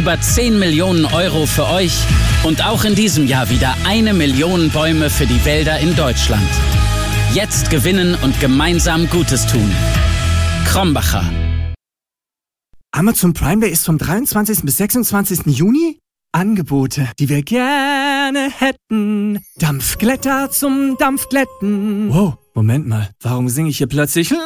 über 10 Millionen Euro für euch und auch in diesem Jahr wieder 1 Million Bäume für die Wälder in Deutschland. Jetzt gewinnen und gemeinsam Gutes tun. Krombacher. Amazon Prime Day ist vom 23. bis 26. Juni. Angebote, die wir gerne hätten. Dampfglätter zum Dampfglätten. Wow, Moment mal, warum singe ich hier plötzlich